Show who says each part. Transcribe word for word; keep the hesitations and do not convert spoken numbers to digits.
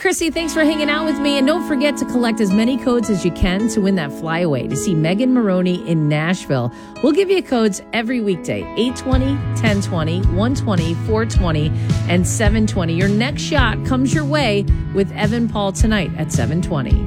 Speaker 1: Chrissy, thanks for hanging out with me. And don't forget to collect as many codes as you can to win that flyaway to see Megan Moroney in Nashville. We'll give you codes every weekday, eight twenty, ten twenty, one twenty, four twenty, and seven twenty. Your next shot comes your way with Evan Paul tonight at seven twenty.